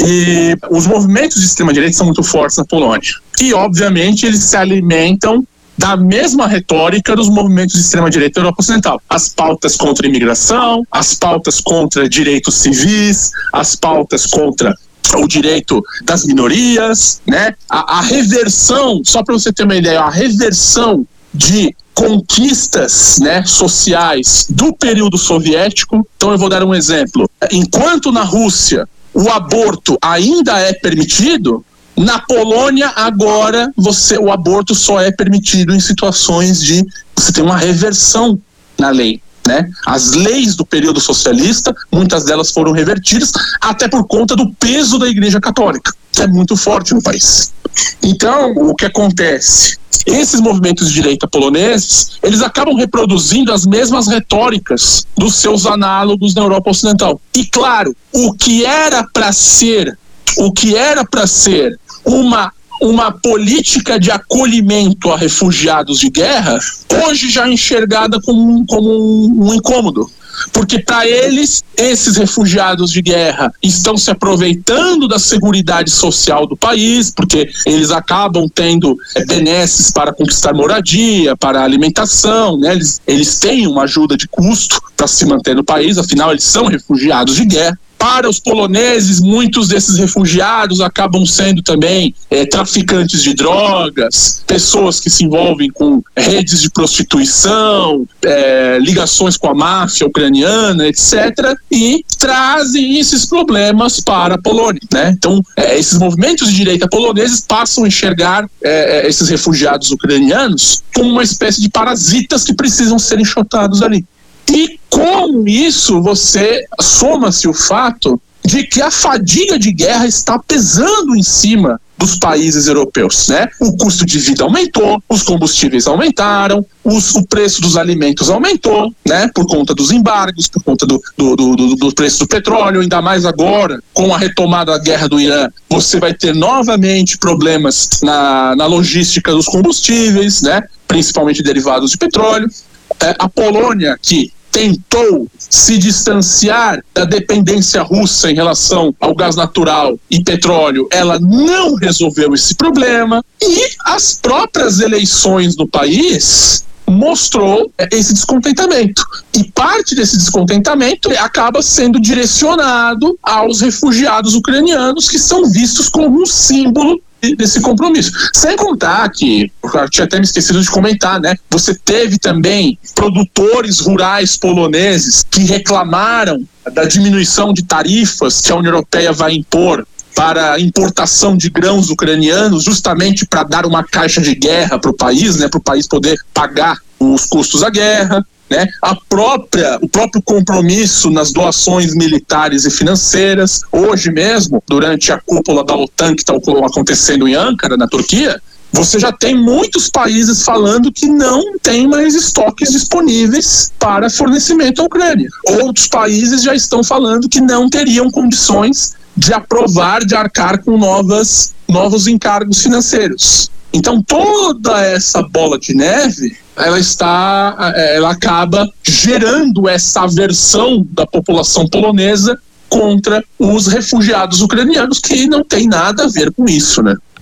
E os movimentos de extrema-direita são muito fortes na Polônia. E, obviamente, eles se alimentam da mesma retórica dos movimentos de extrema-direita da Europa Ocidental. As pautas contra a imigração, as pautas contra direitos civis, as pautas contra o direito das minorias, né? A, a reversão, só para você ter uma ideia, a reversão de conquistas, né, sociais do período soviético. Então eu vou dar um exemplo. Enquanto na Rússia o aborto ainda é permitido, na Polônia, agora, você, o aborto só é permitido em situações de... Você tem uma reversão na lei, né? As leis do período socialista, muitas delas foram revertidas, até por conta do peso da Igreja Católica, que é muito forte no país. Então, o que acontece? Esses movimentos de direita poloneses, eles acabam reproduzindo as mesmas retóricas dos seus análogos na Europa Ocidental. E, claro, o que era para ser... O que era para ser uma, uma política de acolhimento a refugiados de guerra, hoje já é enxergada como um, como um, um incômodo. Porque para eles, esses refugiados de guerra estão se aproveitando da seguridade social do país, porque eles acabam tendo é, benesses para conquistar moradia, para alimentação, né? Eles, eles têm uma ajuda de custo para se manter no país, afinal eles são refugiados de guerra. Para os poloneses, muitos desses refugiados acabam sendo também é, traficantes de drogas, pessoas que se envolvem com redes de prostituição, é, ligações com a máfia ucraniana, etcétera, e trazem esses problemas para a Polônia, né? Então, é, esses movimentos de direita poloneses passam a enxergar é, esses refugiados ucranianos como uma espécie de parasitas que precisam ser enxotados ali. E com isso você soma-se o fato de que a fadiga de guerra está pesando em cima dos países europeus, né? O custo de vida aumentou, os combustíveis aumentaram, os, o preço dos alimentos aumentou, né? Por conta dos embargos, por conta do, do, do, do, do preço do petróleo, ainda mais agora, com a retomada da guerra do Irã, você vai ter novamente problemas na, na logística dos combustíveis, né? Principalmente derivados de petróleo. É, a Polônia, que tentou se distanciar da dependência russa em relação ao gás natural e petróleo, ela não resolveu esse problema, e as próprias eleições no país mostrou esse descontentamento. E parte desse descontentamento acaba sendo direcionado aos refugiados ucranianos, que são vistos como um símbolo desse compromisso. Sem contar que, eu tinha até me esquecido de comentar, né? Você teve também produtores rurais poloneses que reclamaram da diminuição de tarifas que a União Europeia vai impor para a importação de grãos ucranianos, justamente para dar uma caixa de guerra para o país, né? Para o país poder pagar os custos da guerra. Né? A própria, o próprio compromisso nas doações militares e financeiras. Hoje mesmo, durante a cúpula da OTAN que está acontecendo em Ankara, na Turquia, você já tem muitos países falando que não tem mais estoques disponíveis para fornecimento à Ucrânia. Outros países já estão falando que não teriam condições de aprovar, de arcar com novas, novos encargos financeiros. Então toda essa bola de neve, ela está, ela acaba gerando essa aversão da população polonesa contra os refugiados ucranianos, que não tem nada a ver com isso, né?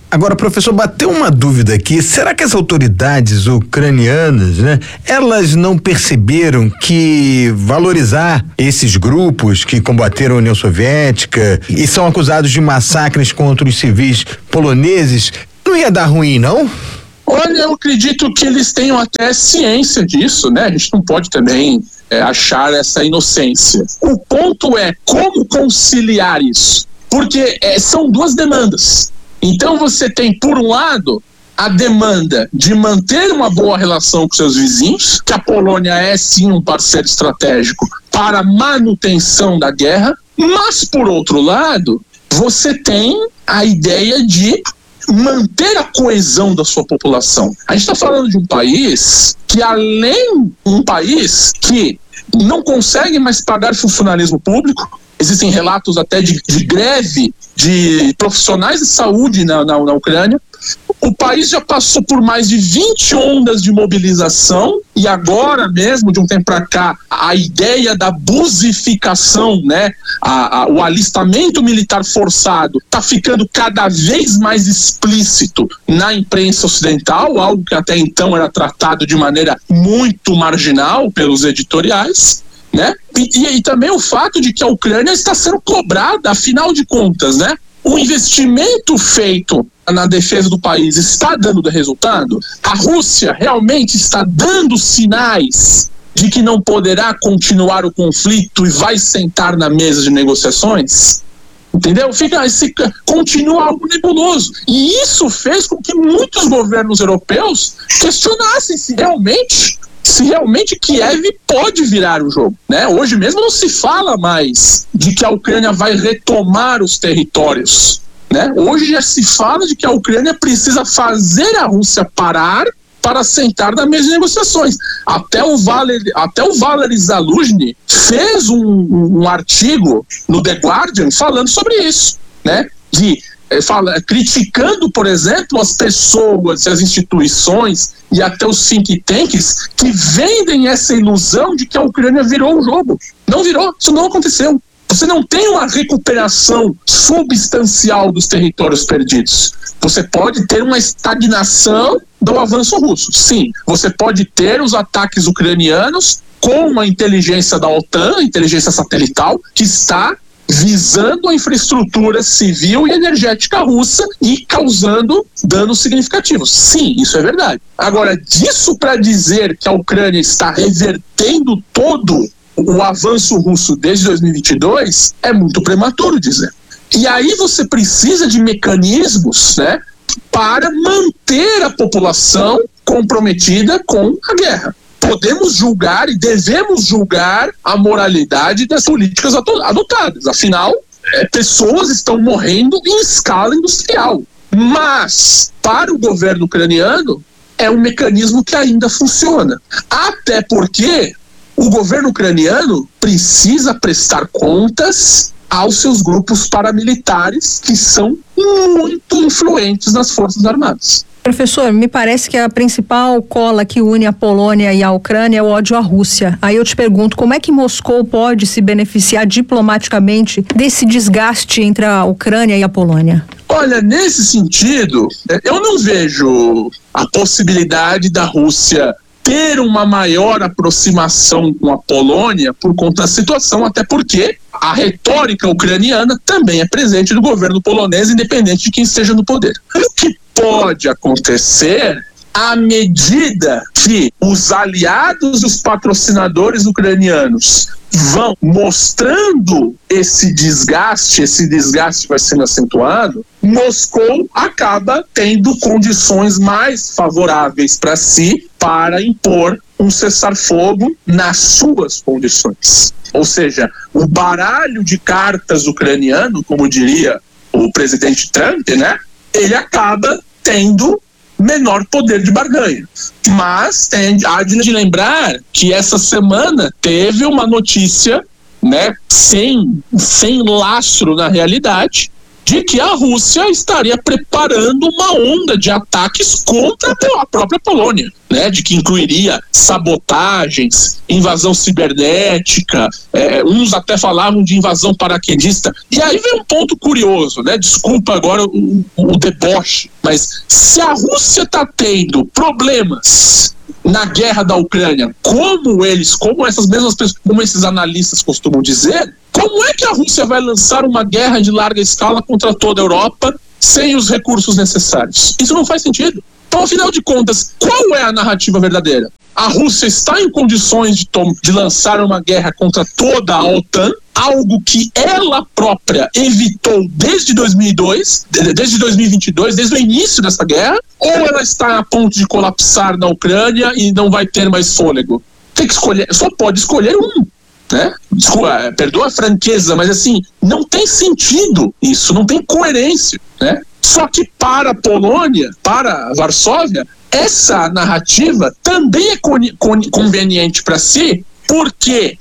Agora, professor, bateu uma dúvida aqui. Será que as autoridades ucranianas, né, elas não perceberam que valorizar esses grupos que combateram a União Soviética e são acusados de massacres contra os civis poloneses não ia dar ruim, não? Olha, eu acredito que eles tenham até ciência disso, né? A gente não pode também é, achar essa inocência. O ponto é como conciliar isso, porque é, são duas demandas. Então você tem, por um lado, a demanda de manter uma boa relação com seus vizinhos, que a Polônia é sim um parceiro estratégico para a manutenção da guerra, mas por outro lado, você tem a ideia de manter a coesão da sua população. A gente está falando de um país que, além um país que não consegue mais pagar funcionalismo público, existem relatos até de, de greve de profissionais de saúde na, na, na Ucrânia. O país já passou por mais de vinte ondas de mobilização e agora mesmo, de um tempo para cá, a ideia da buzificação, né, a, a, o alistamento militar forçado está ficando cada vez mais explícito na imprensa ocidental, algo que até então era tratado de maneira muito marginal pelos editoriais. Né? E, e, e também o fato de que a Ucrânia está sendo cobrada, afinal de contas, né? O investimento feito na defesa do país está dando resultado? A Rússia realmente está dando sinais de que não poderá continuar o conflito e vai sentar na mesa de negociações? Entendeu? Fica, esse, continua algo nebuloso. E isso fez com que muitos governos europeus questionassem se realmente... se realmente Kiev pode virar o jogo, né? Hoje mesmo não se fala mais de que a Ucrânia vai retomar os territórios, né? Hoje já se fala de que a Ucrânia precisa fazer a Rússia parar para sentar na mesa de negociações. Até o Valery, até o Valery Zaluzhny fez um, um artigo no The Guardian falando sobre isso, né? De Fala, criticando, por exemplo, as pessoas, as instituições e até os think tanks que vendem essa ilusão de que a Ucrânia virou o jogo. Não virou, isso não aconteceu. Você não tem uma recuperação substancial dos territórios perdidos. Você pode ter uma estagnação do avanço russo. Sim, você pode ter os ataques ucranianos com uma inteligência da OTAN, inteligência satelital, que está visando a infraestrutura civil e energética russa e causando danos significativos. Sim, isso é verdade. Agora, disso para dizer que a Ucrânia está revertendo todo o avanço russo desde dois mil e vinte e dois, é muito prematuro dizer. E aí você precisa de mecanismos, né, para manter a população comprometida com a guerra. Podemos julgar e devemos julgar a moralidade das políticas adotadas. Afinal, é, pessoas estão morrendo em escala industrial. Mas, para o governo ucraniano, é um mecanismo que ainda funciona. Até porque o governo ucraniano precisa prestar contas aos seus grupos paramilitares, que são muito influentes nas Forças Armadas. Professor, me parece que a principal cola que une a Polônia e a Ucrânia é o ódio à Rússia. Aí eu te pergunto, como é que Moscou pode se beneficiar diplomaticamente desse desgaste entre a Ucrânia e a Polônia? Olha, nesse sentido, eu não vejo a possibilidade da Rússia ter uma maior aproximação com a Polônia por conta da situação, até porque a retórica ucraniana também é presente no governo polonês, independente de quem esteja no poder. O que pode acontecer à medida que os aliados e os patrocinadores ucranianos vão mostrando esse desgaste, esse desgaste vai sendo acentuado, Moscou acaba tendo condições mais favoráveis para si para impor um cessar-fogo nas suas condições. Ou seja, o baralho de cartas ucraniano, como diria o presidente Trump, né, ele acaba tendo menor poder de barganha. Mas tem, há de lembrar que essa semana teve uma notícia, né, sem, sem lastro na realidade, de que a Rússia estaria preparando uma onda de ataques contra a própria Polônia, né? De que incluiria sabotagens, invasão cibernética, é, uns até falavam de invasão paraquedista. E aí vem um ponto curioso, né? Desculpa agora o, o deboche, mas se a Rússia está tendo problemas na guerra da Ucrânia, como eles, como essas mesmas pessoas, como esses analistas costumam dizer, como é que a Rússia vai lançar uma guerra de larga escala contra toda a Europa sem os recursos necessários? Isso não faz sentido. Então, afinal de contas, qual é a narrativa verdadeira? A Rússia está em condições de, de lançar uma guerra contra toda a OTAN, algo que ela própria evitou desde dois mil e dois, desde dois mil e vinte e dois, desde o início dessa guerra, ou ela está a ponto de colapsar na Ucrânia e não vai ter mais fôlego? Tem que escolher, só pode escolher um, né? Desculpa, perdoa a franqueza, mas assim, não tem sentido isso, não tem coerência, né? Só que para a Polônia, para a Varsóvia, essa narrativa também é con- con- conveniente para si, porque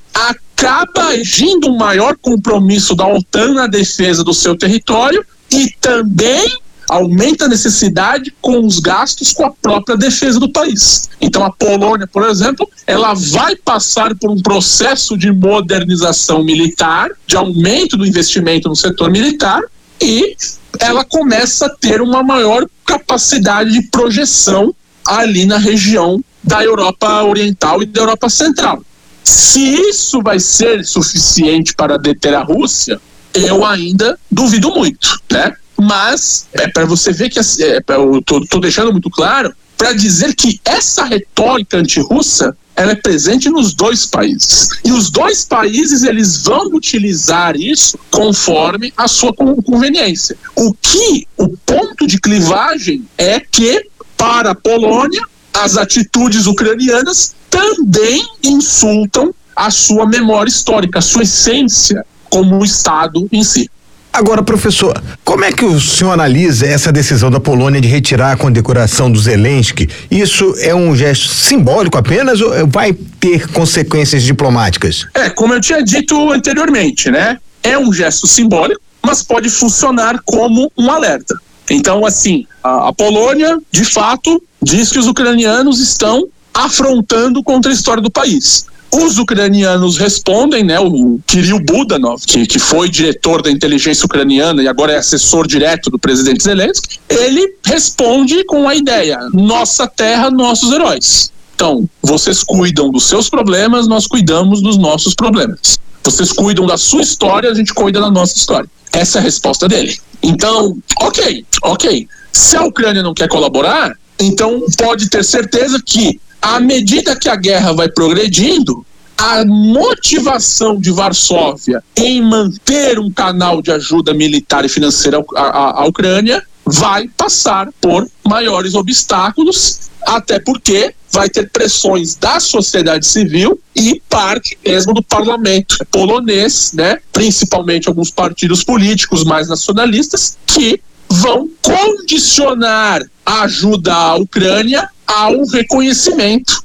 acaba exigindo um maior compromisso da OTAN na defesa do seu território e também aumenta a necessidade com os gastos com a própria defesa do país. Então a Polônia, por exemplo, ela vai passar por um processo de modernização militar, de aumento do investimento no setor militar, e ela começa a ter uma maior capacidade de projeção ali na região da Europa Oriental e da Europa Central. Se isso vai ser suficiente para deter a Rússia, eu ainda duvido muito, né? Mas é para você ver que é, eu tô, tô deixando muito claro para dizer que essa retórica antirrussa ela é presente nos dois países. E os dois países eles vão utilizar isso conforme a sua conveniência. O que o ponto de clivagem é que, para a Polônia, as atitudes ucranianas também insultam a sua memória histórica, a sua essência como Estado em si. Agora, professor, como é que o senhor analisa essa decisão da Polônia de retirar a condecoração do Zelensky? Isso é um gesto simbólico apenas ou vai ter consequências diplomáticas? É, como eu tinha dito anteriormente, né? É um gesto simbólico, mas pode funcionar como um alerta. Então, assim, a, a Polônia, de fato, diz que os ucranianos estão afrontando contra a história do país. Os ucranianos respondem, né, o Kirill Budanov, que, que foi diretor da inteligência ucraniana e agora é assessor direto do presidente Zelensky, ele responde com a ideia: nossa terra, nossos heróis. Então, vocês cuidam dos seus problemas, nós cuidamos dos nossos problemas. Vocês cuidam da sua história, a gente cuida da nossa história. Essa é a resposta dele. Então, ok, ok. Se a Ucrânia não quer colaborar, então pode ter certeza que à medida que a guerra vai progredindo, a motivação de Varsóvia em manter um canal de ajuda militar e financeira à, à, à Ucrânia vai passar por maiores obstáculos, até porque vai ter pressões da sociedade civil e parte mesmo do parlamento polonês, né? Principalmente alguns partidos políticos mais nacionalistas, que vão condicionar a ajuda à Ucrânia ao reconhecimento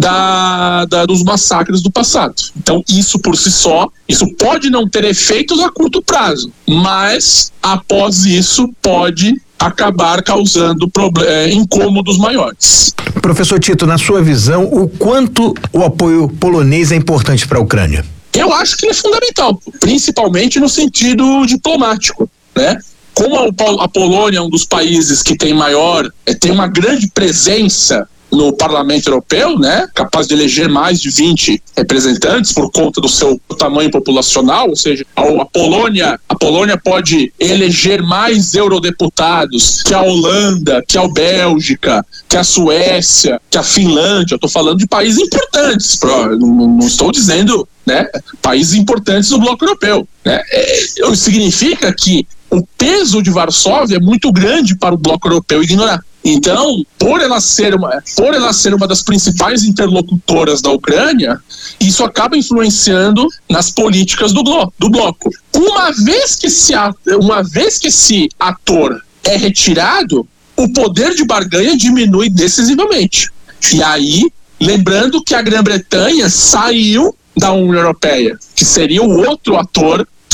da, da, dos massacres do passado. Então, isso por si só, isso pode não ter efeitos a curto prazo, mas após isso pode acabar causando é, incômodos maiores. Professor Tito, na sua visão, o quanto o apoio polonês é importante para a Ucrânia? Eu acho que é fundamental, principalmente no sentido diplomático, né? Como a Polônia é um dos países que tem maior, tem uma grande presença no Parlamento Europeu, né, capaz de eleger mais de vinte representantes por conta do seu tamanho populacional, ou seja, a, a Polônia, a Polônia pode eleger mais eurodeputados que a Holanda, que a Bélgica, que a Suécia, que a Finlândia. Eu estou falando de países importantes, pro, não, não estou dizendo, né, países importantes do bloco europeu, né. É, significa que o peso de Varsóvia é muito grande para o bloco europeu ignorar. Então, por ela ser uma, por ela ser uma das principais interlocutoras da Ucrânia, isso acaba influenciando nas políticas do, blo- do bloco. Uma vez que esse, uma vez que esse ator é retirado, o poder de barganha diminui decisivamente. E aí, lembrando que a Grã-Bretanha saiu da União Europeia, que seria o outro ator que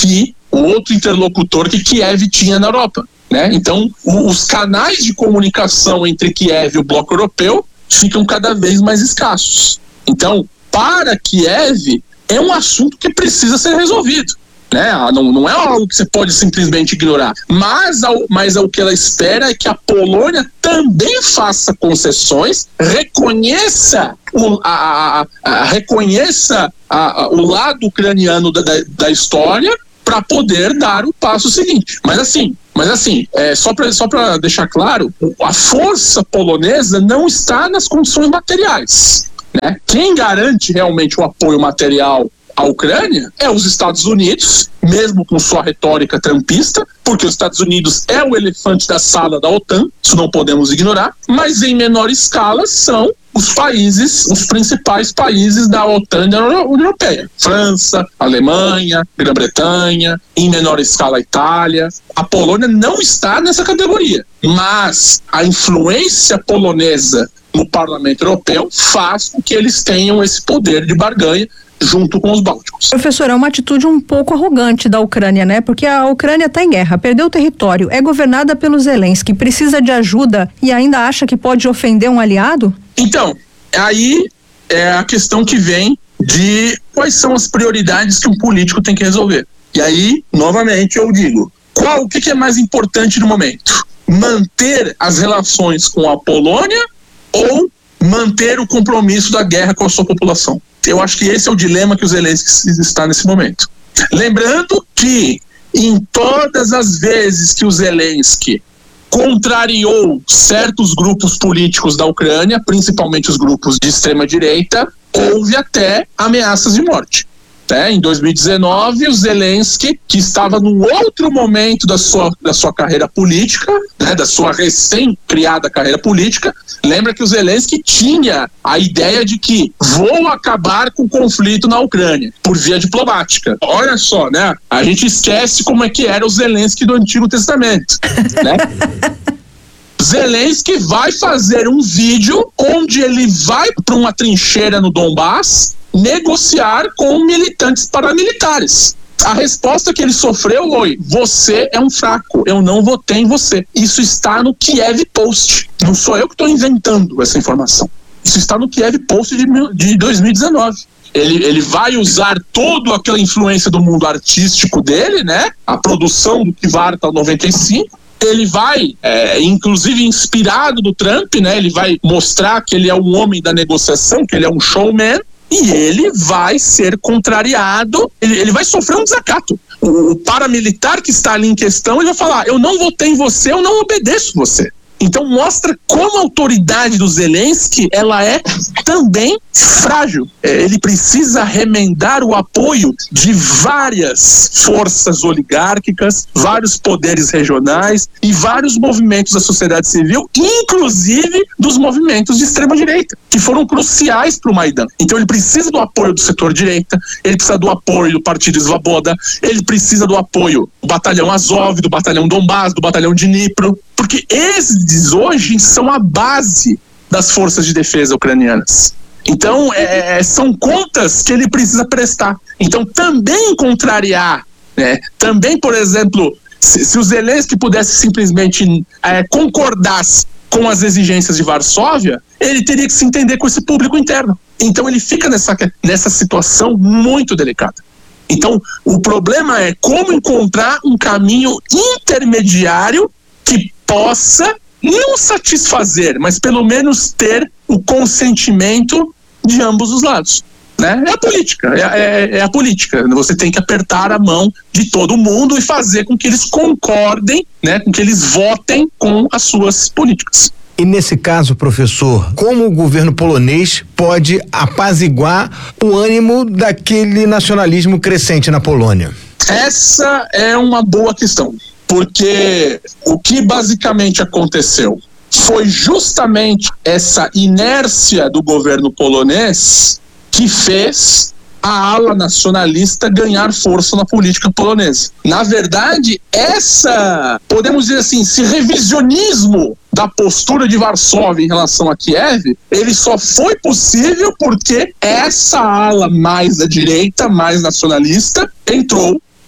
o outro interlocutor que Kiev tinha na Europa, né? Então, o, os canais de comunicação entre Kiev e o bloco europeu ficam cada vez mais escassos. Então, para Kiev, é um assunto que precisa ser resolvido, né? Não, não é algo que você pode simplesmente ignorar, mas, ao, mas o que ela espera é que a Polônia também faça concessões, reconheça o, a, a, a, reconheça a, a, o lado ucraniano da, da, da história para poder dar o passo seguinte. Mas assim, mas assim, é, só para só para deixar claro, a força polonesa não está nas condições materiais, né? Quem garante realmente o apoio material à Ucrânia é os Estados Unidos, mesmo com sua retórica trumpista, porque os Estados Unidos é o elefante da sala da OTAN, isso não podemos ignorar, mas em menor escala são os países, os principais países da OTAN e da União Europeia. França, Alemanha, Grã-Bretanha, em menor escala a Itália. A Polônia não está nessa categoria, mas a influência polonesa no Parlamento Europeu faz com que eles tenham esse poder de barganha junto com os bálticos. Professor, é uma atitude um pouco arrogante da Ucrânia, né? Porque a Ucrânia está em guerra, perdeu o território, é governada pelo Zelensky, precisa de ajuda e ainda acha que pode ofender um aliado? Então, aí é a questão que vem de quais são as prioridades que um político tem que resolver. E aí, novamente, eu digo, qual, o que, que é mais importante no momento? Manter as relações com a Polônia ou manter o compromisso da guerra com a sua população? Eu acho que esse é o dilema que o Zelensky está nesse momento. Lembrando que em todas as vezes que o Zelensky contrariou certos grupos políticos da Ucrânia, principalmente os grupos de extrema-direita, houve até ameaças de morte. É, em dois mil e dezenove, o Zelensky, que estava num outro momento da sua, da sua carreira política, né, da sua recém-criada carreira política, lembra que o Zelensky tinha a ideia de que vou acabar com o conflito na Ucrânia, por via diplomática. Olha só, né? A gente esquece como é que era o Zelensky do Antigo Testamento, né? Zelensky vai fazer um vídeo onde ele vai para uma trincheira no Donbass negociar com militantes paramilitares. A resposta que ele sofreu foi: você é um fraco, eu não votei em você. Isso está no Kiev Post. Não sou eu que estou inventando essa informação. Isso está no Kiev Post de, de dois mil e dezenove. Ele, ele vai usar toda aquela influência do mundo artístico dele, né? A produção do Kvartal noventa e cinco. Ele vai, é, inclusive inspirado do Trump, né? Ele vai mostrar que ele é um homem da negociação, que ele é um showman. E ele vai ser contrariado, ele, ele vai sofrer um desacato. O, o paramilitar que está ali em questão, ele vai falar: eu não votei em você, eu não obedeço você. Então mostra como a autoridade do Zelensky, ela é também frágil. É, ele precisa remendar o apoio de várias forças oligárquicas, vários poderes regionais e vários movimentos da sociedade civil, inclusive dos movimentos de extrema-direita, que foram cruciais para o Maidan. Então ele precisa do apoio do setor direita, ele precisa do apoio do Partido Svoboda, ele precisa do apoio do Batalhão Azov, do Batalhão Donbass, do Batalhão Dnipro, porque esses hoje são a base das forças de defesa ucranianas. Então, é, são contas que ele precisa prestar. Então, também contrariar, né? Também, por exemplo, se, se o Zelensky pudesse simplesmente é, concordasse com as exigências de Varsóvia, ele teria que se entender com esse público interno. Então, ele fica nessa, nessa situação muito delicada. Então, o problema é como encontrar um caminho intermediário que possa não satisfazer, mas pelo menos ter o consentimento de ambos os lados, né? É a política, é, é, é a política. Você tem que apertar a mão de todo mundo e fazer com que eles concordem, né? Com que eles votem com as suas políticas. E nesse caso, professor, como o governo polonês pode apaziguar o ânimo daquele nacionalismo crescente na Polônia? Essa é uma boa questão. Porque o que basicamente aconteceu foi justamente essa inércia do governo polonês que fez a ala nacionalista ganhar força na política polonesa. Na verdade, essa, podemos dizer assim, esse revisionismo da postura de Varsóvia em relação a Kiev, ele só foi possível porque essa ala mais da direita, mais nacionalista, entrou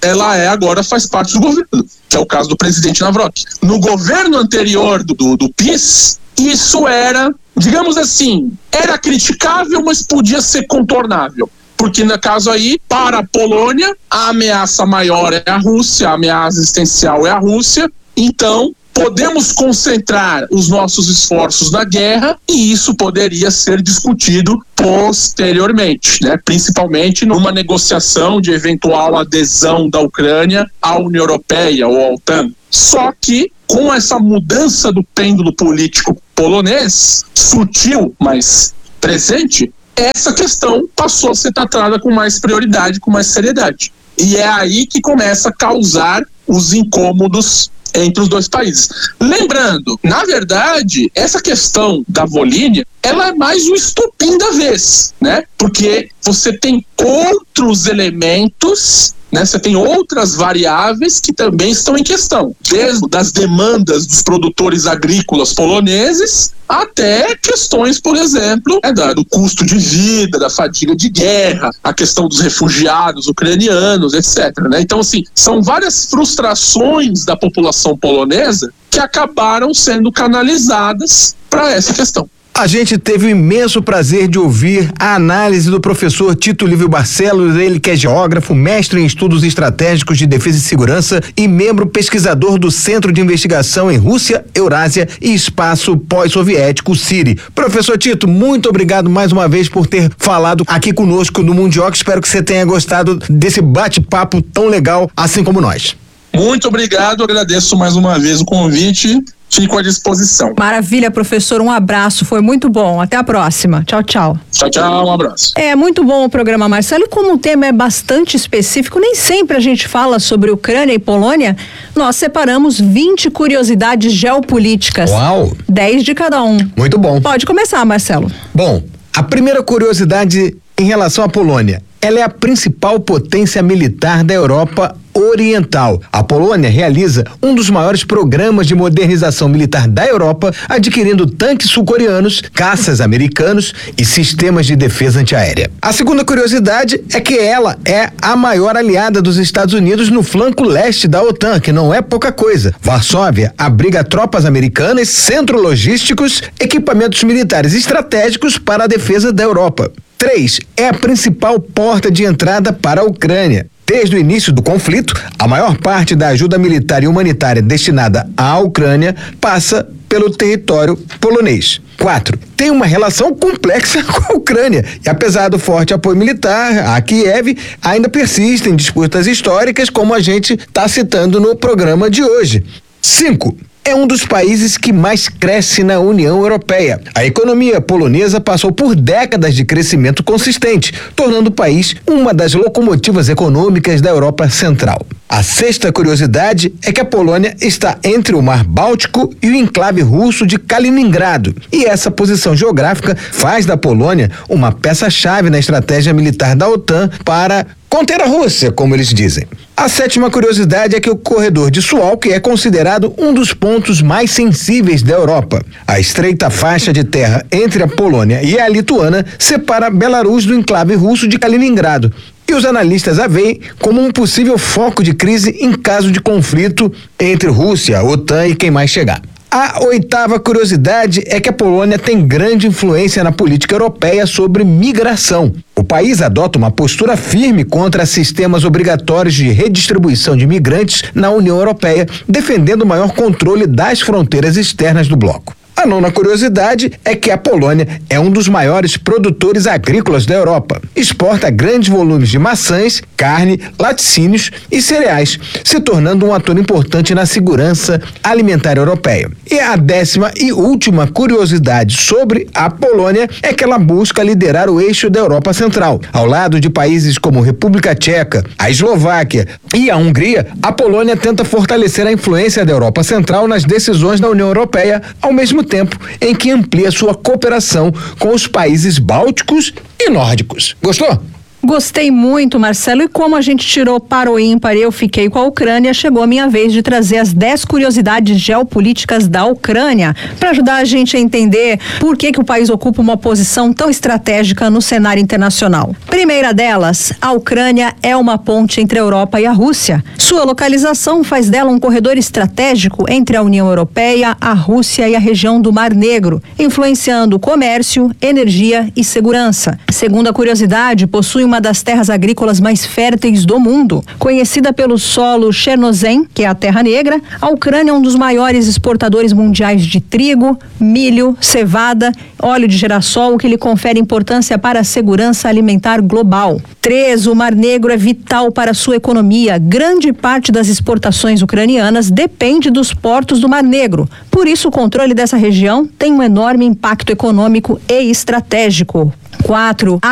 ela é agora faz parte do governo, que é o caso do presidente Nawrocki. No governo anterior do, do, do P I S, isso era, digamos assim, era criticável, mas podia ser contornável. Porque no caso aí, para a Polônia, a ameaça maior é a Rússia, a ameaça existencial é a Rússia, então podemos concentrar os nossos esforços na guerra e isso poderia ser discutido posteriormente, né? Principalmente numa negociação de eventual adesão da Ucrânia à União Europeia ou à OTAN. Só que com essa mudança do pêndulo político polonês, sutil, mas presente, essa questão passou a ser tratada com mais prioridade, com mais seriedade. E é aí que começa a causar os incômodos entre os dois países. Lembrando, na verdade, essa questão da Volhynia, ela é mais o estopim da vez, né? Porque você tem outros elementos, né? Você tem outras variáveis que também estão em questão, desde das demandas dos produtores agrícolas poloneses até questões, por exemplo, né, do custo de vida, da fadiga de guerra, a questão dos refugiados ucranianos, etcétera, né? Então, assim, são várias frustrações da população polonesa que acabaram sendo canalizadas para essa questão. A gente teve o imenso prazer de ouvir a análise do professor Tito Livio Barcelos, ele que é geógrafo, mestre em estudos estratégicos de defesa e segurança e membro pesquisador do Centro de Investigação em Rússia, Eurásia e Espaço Pós-Soviético, CIRI. Professor Tito, muito obrigado mais uma vez por ter falado aqui conosco no Mundioca. Espero que você tenha gostado desse bate-papo tão legal, assim como nós. Muito obrigado, agradeço mais uma vez o convite. Fico à disposição. Maravilha, professor. Um abraço. Foi muito bom. Até a próxima. Tchau, tchau. Tchau, tchau. Um abraço. É muito bom o programa, Marcelo. Como o tema é bastante específico, nem sempre a gente fala sobre Ucrânia e Polônia. Nós separamos vinte curiosidades geopolíticas. Uau! dez de cada um. Muito bom. Pode começar, Marcelo. Bom, a primeira curiosidade em relação à Polônia. Ela é a principal potência militar da Europa Oriental. A Polônia realiza um dos maiores programas de modernização militar da Europa, adquirindo tanques sul-coreanos, caças americanos e sistemas de defesa antiaérea. A segunda curiosidade é que ela é a maior aliada dos Estados Unidos no flanco leste da OTAN, que não é pouca coisa. Varsóvia abriga tropas americanas, centros logísticos, equipamentos militares estratégicos para a defesa da Europa. Três, é a principal porta de entrada para a Ucrânia. Desde o início do conflito, a maior parte da ajuda militar e humanitária destinada à Ucrânia passa pelo território polonês. Quatro, tem uma relação complexa com a Ucrânia e apesar do forte apoio militar a Kiev, ainda persistem disputas históricas, como a gente está citando no programa de hoje. Cinco, é um dos países que mais cresce na União Europeia. A economia polonesa passou por décadas de crescimento consistente, tornando o país uma das locomotivas econômicas da Europa Central. A sexta curiosidade é que a Polônia está entre o Mar Báltico e o enclave russo de Kaliningrado. E essa posição geográfica faz da Polônia uma peça-chave na estratégia militar da OTAN para conter a Rússia, como eles dizem. A sétima curiosidade é que o corredor de Suwałki é considerado um dos pontos mais sensíveis da Europa. A estreita faixa de terra entre a Polônia e a Lituânia separa Belarus do enclave russo de Kaliningrado. E os analistas a veem como um possível foco de crise em caso de conflito entre Rússia, OTAN e quem mais chegar. A oitava curiosidade é que a Polônia tem grande influência na política europeia sobre migração. O país adota uma postura firme contra sistemas obrigatórios de redistribuição de imigrantes na União Europeia, defendendo o maior controle das fronteiras externas do bloco. A nona curiosidade é que a Polônia é um dos maiores produtores agrícolas da Europa. Exporta grandes volumes de maçãs, carne, laticínios e cereais, se tornando um ator importante na segurança alimentar europeia. E a décima e última curiosidade sobre a Polônia é que ela busca liderar o eixo da Europa Central. Ao lado de países como República Tcheca, a Eslováquia e a Hungria, a Polônia tenta fortalecer a influência da Europa Central nas decisões da União Europeia, ao mesmo tempo tempo em que amplia sua cooperação com os países bálticos e nórdicos. Gostou? Gostei muito, Marcelo, e como a gente tirou para o ímpar e eu fiquei com a Ucrânia, chegou a minha vez de trazer as dez curiosidades geopolíticas da Ucrânia, para ajudar a gente a entender por que que o país ocupa uma posição tão estratégica no cenário internacional. Primeira delas, a Ucrânia é uma ponte entre a Europa e a Rússia. Sua localização faz dela um corredor estratégico entre a União Europeia, a Rússia e a região do Mar Negro, influenciando o comércio, energia e segurança. Segunda curiosidade, possui uma das terras agrícolas mais férteis do mundo. Conhecida pelo solo Chernozem, que é a terra negra, a Ucrânia é um dos maiores exportadores mundiais de trigo, milho, cevada, óleo de girassol, o que lhe confere importância para a segurança alimentar global. Três, o Mar Negro é vital para a sua economia. Grande parte das exportações ucranianas depende dos portos do Mar Negro. Por isso, o controle dessa região tem um enorme impacto econômico e estratégico. Quatro,